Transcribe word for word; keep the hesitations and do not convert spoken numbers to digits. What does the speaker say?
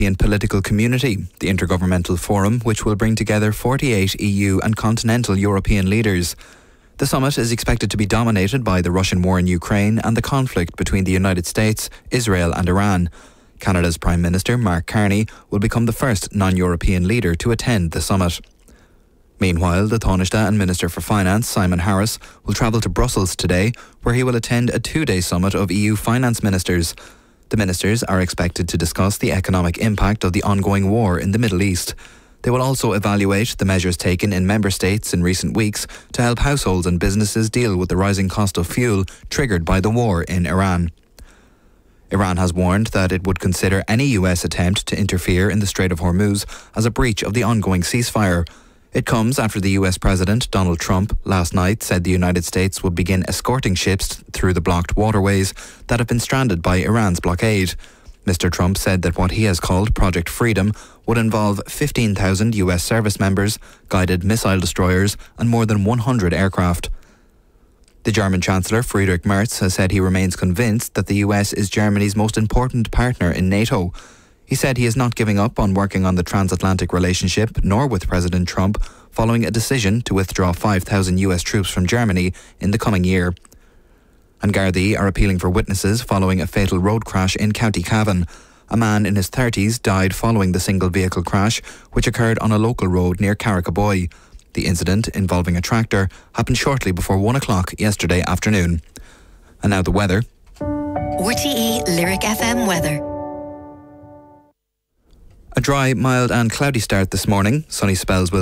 European political community, the Intergovernmental Forum, which will bring together forty-eight E U and continental European leaders. The summit is expected to be dominated by the Russian war in Ukraine and the conflict between the United States, Israel and Iran. Canada's Prime Minister, Mark Carney, will become the first non-European leader to attend the summit. Meanwhile, the Taoiseach and Minister for Finance, Simon Harris, will travel to Brussels today, where he will attend a two-day summit of E U finance ministers. The ministers are expected to discuss the economic impact of the ongoing war in the Middle East. They will also evaluate the measures taken in member states in recent weeks to help households and businesses deal with the rising cost of fuel triggered by the war in Iran. Iran has warned that it would consider any U S attempt to interfere in the Strait of Hormuz as a breach of the ongoing ceasefire. It comes after the U S President Donald Trump last night said the United States would begin escorting ships through the blocked waterways that have been stranded by Iran's blockade. Mister Trump said that what he has called Project Freedom would involve fifteen thousand U S service members, guided missile destroyers and more than one hundred aircraft. The German Chancellor Friedrich Merz has said he remains convinced that the U S is Germany's most important partner in NATO. He said he is not giving up on working on the transatlantic relationship, nor with President Trump, following a decision to withdraw five thousand U S troops from Germany in the coming year. And Gardaí are appealing for witnesses following a fatal road crash in County Cavan. A man in his thirties died following the single vehicle crash, which occurred on a local road near Carricaboy. The incident, involving a tractor, happened shortly before one o'clock yesterday afternoon. And now the weather. R T E Lyric F M weather. A dry, mild and cloudy start this morning. Sunny spells will